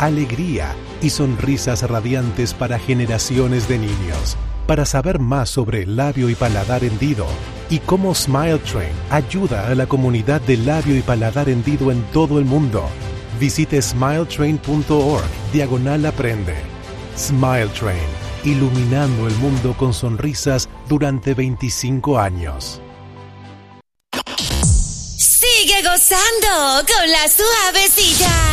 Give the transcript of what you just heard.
alegría y sonrisas radiantes para generaciones de niños. Para saber más sobre el labio y paladar hendido y cómo Smile Train ayuda a la comunidad de labio y paladar hendido en todo el mundo, visite smiletrain.org/aprende. Smile Train, iluminando el mundo con sonrisas durante 25 años. Sigue gozando con la suavecita.